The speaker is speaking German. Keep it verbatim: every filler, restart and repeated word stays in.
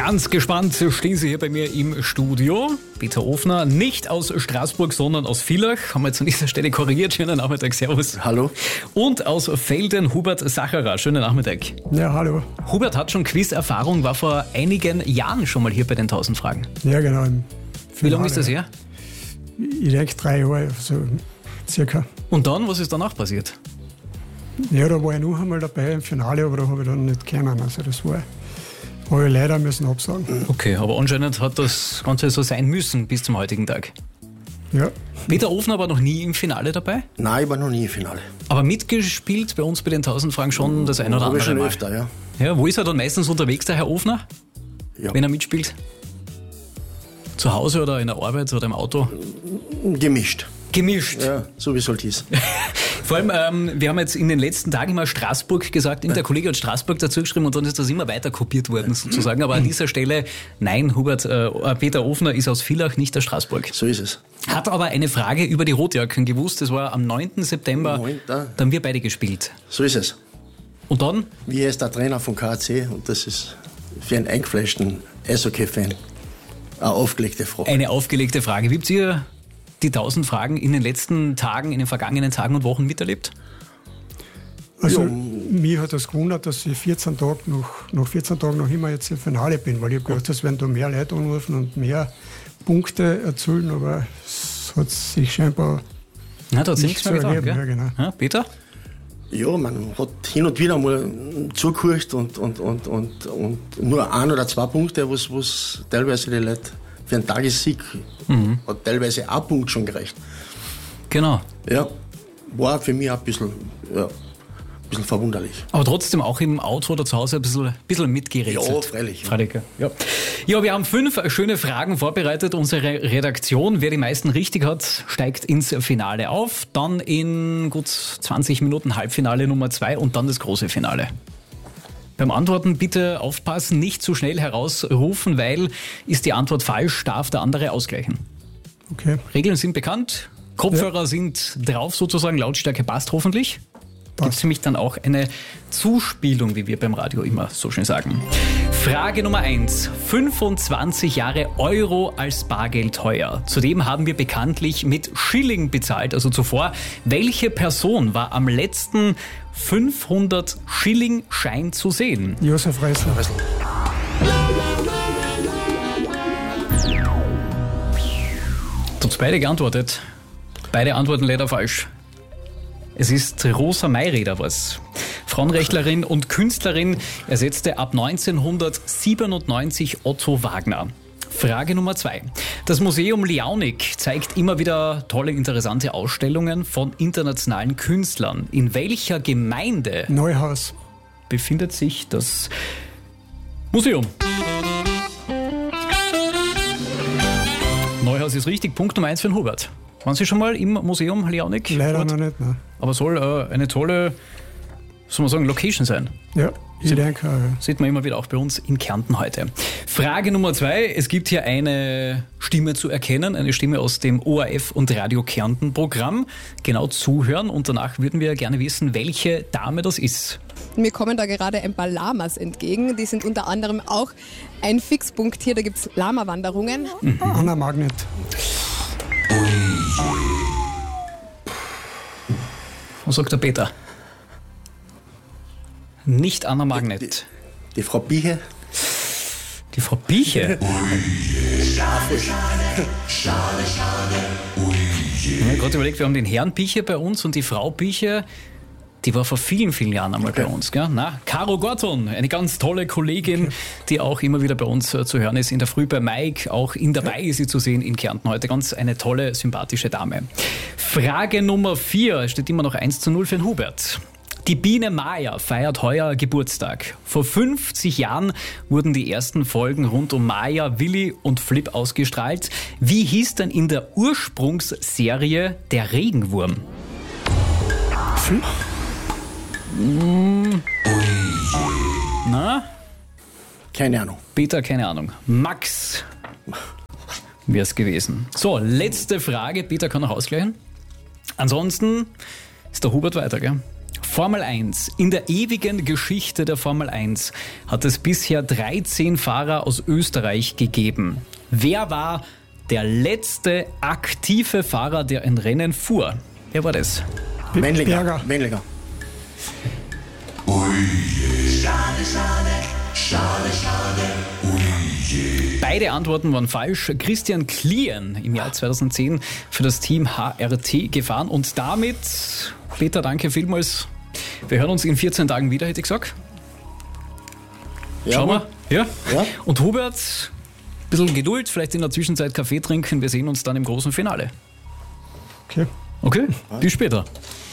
Ganz gespannt stehen Sie hier bei mir im Studio. Peter Ofner, nicht aus Straßburg, sondern aus Villach. Haben wir jetzt an dieser Stelle korrigiert. Schönen Nachmittag, servus. Hallo. Und aus Felden, Hubert Sacherer. Schönen Nachmittag. Ja, hallo. Hubert hat schon Quiz-Erfahrung, war vor einigen Jahren schon mal hier bei den tausend Fragen. Ja, genau. Wie lange ist das her? Ich denke drei Jahre, so circa. Und dann, was ist danach passiert? Ja, da war ich noch einmal dabei im Finale, aber da habe ich dann nicht können. Also das war, habe ich leider müssen absagen. Okay, aber anscheinend hat das Ganze so sein müssen bis zum heutigen Tag. Ja. Peter Ofner war noch nie im Finale dabei? Nein, ich war noch nie im Finale. Aber mitgespielt bei uns bei den tausend Fragen schon das ein oder andere Habe ich schon Mal. öfter, ja. Ja, wo ist er dann meistens unterwegs, der Herr Ofner, ja. wenn er mitspielt? Zu Hause oder in der Arbeit oder im Auto? Gemischt. Gemischt. Ja, so wie es halt ist. Vor allem, ähm, wir haben jetzt in den letzten Tagen immer Straßburg gesagt, der Kollege hat Straßburg dazu geschrieben und dann ist das immer weiter kopiert worden sozusagen. Aber an dieser Stelle, nein, Hubert, äh, Peter Ofner ist aus Villach, nicht aus Straßburg. So ist es. Hat aber eine Frage über die Rotjacken gewusst. Das war am neunten September, neunten da haben wir beide gespielt. So ist es. Und dann? Wie er ist der Trainer von K A C und das ist für einen eingefleischten Eishockey-Fan eine aufgelegte Frage. Eine aufgelegte Frage. Wie habt ihr die tausend Fragen in den letzten Tagen, in den vergangenen Tagen und Wochen miterlebt? Also Ja. mich hat das gewundert, dass ich vierzehn Tage noch, nach vierzehn Tagen noch immer jetzt im Finale bin, weil ich habe gedacht, es werden da mehr Leute anrufen und mehr Punkte erzielen, aber es hat sich scheinbar Ja, da hat sich nicht nichts so mehr getan, ergeben. gell? Ja, genau. Ja, Peter? Ja, man hat hin und wieder mal zugehört und, und, und, und, und nur ein oder zwei Punkte, was, was teilweise die Leute für einen Tagessieg mhm. hat teilweise ein Punkt schon gereicht. Genau. Ja, war für mich auch ein bisschen, ja, ein bisschen verwunderlich. Aber trotzdem auch im Auto oder zu Hause ein bisschen, bisschen mitgerätselt. Ja, freilich. Ja. Freilich, ja. Ja, wir haben fünf schöne Fragen vorbereitet. Unsere Redaktion, wer die meisten richtig hat, steigt ins Finale auf. Dann in gut zwanzig Minuten Halbfinale Nummer zwei und dann das große Finale. Beim Antworten bitte aufpassen, nicht zu schnell herausrufen, weil ist die Antwort falsch, darf der andere ausgleichen. Okay. Regeln sind bekannt, Kopfhörer ja. sind drauf sozusagen, Lautstärke passt hoffentlich. Gibt es nämlich dann auch eine Zuspielung, wie wir beim Radio immer so schön sagen. Frage Nummer eins. fünfundzwanzig Jahre Euro als Bargeld teuer. Zudem haben wir bekanntlich mit Schilling bezahlt, also zuvor. Welche Person war am letzten fünfhundert Schilling-Schein zu sehen? Josef Reisler. Habt beide geantwortet? Beide Antworten leider falsch. Es ist Rosa Mayreder was. Frauenrechtlerin und Künstlerin, ersetzte ab neunzehnhundertsiebenundneunzig Otto Wagner. Frage Nummer zwei. Das Museum Liaunik zeigt immer wieder tolle, interessante Ausstellungen von internationalen Künstlern. In welcher Gemeinde Neuhaus befindet sich das Museum? Neuhaus ist richtig. Punkt Nummer eins für den Hubert. Waren Sie schon mal im Museum Liaunik? Leider noch nicht, nein. Aber soll äh, eine tolle, soll man sagen, Location sein. Ja, ich denke auch. Ja. Sieht man immer wieder auch bei uns in Kärnten heute. Frage Nummer zwei. Es gibt hier eine Stimme zu erkennen, eine Stimme aus dem O R F und Radio Kärnten Programm. Genau zuhören und danach würden wir gerne wissen, welche Dame das ist. Mir kommen da gerade ein paar Lamas entgegen. Die sind unter anderem auch ein Fixpunkt hier. Da gibt es Lama-Wanderungen. Mhm. Anna Magnet. Was sagt der Peter? Nicht Anna Magnet. Die, die, die Frau Bieche. Die Frau Bieche? Schade, schade, schade, schade. Ich habe gerade überlegt, wir haben den Herrn Bieche bei uns und die Frau Bieche, die war vor vielen, vielen Jahren einmal okay. bei uns. Gell? Na, Caro Gorton, eine ganz tolle Kollegin, okay. die auch immer wieder bei uns äh, zu hören ist. In der Früh bei Mike, auch in dabei ist sie zu sehen in Kärnten heute. Ganz eine tolle, sympathische Dame. Frage Nummer vier, steht immer noch eins zu null für den Hubert. Die Biene Maya feiert heuer Geburtstag. Vor fünfzig Jahren wurden die ersten Folgen rund um Maya, Willi und Flip ausgestrahlt. Wie hieß denn in der Ursprungsserie der Regenwurm? Flip? Mmh. Na? Keine Ahnung. Peter, keine Ahnung. Max wäre es gewesen. So, letzte Frage. Peter kann noch ausgleichen. Ansonsten ist der Hubert weiter, gell? Formel eins. In der ewigen Geschichte der Formel eins hat es bisher dreizehn Fahrer aus Österreich gegeben. Wer war der letzte aktive Fahrer, der ein Rennen fuhr? Wer war das? Wendlinger. Wendlinger. Schade, schade, schade, schade, ui je. Beide Antworten waren falsch. Christian Klien im Jahr zweitausendzehn für das Team H R T gefahren. Und damit, Peter, danke vielmals. Wir hören uns in vierzehn Tagen wieder, hätte ich gesagt. Schauen wir. Ja? Ja. Und Hubert, ein bisschen Geduld, vielleicht in der Zwischenzeit Kaffee trinken. Wir sehen uns dann im großen Finale. Okay. Okay, bis später.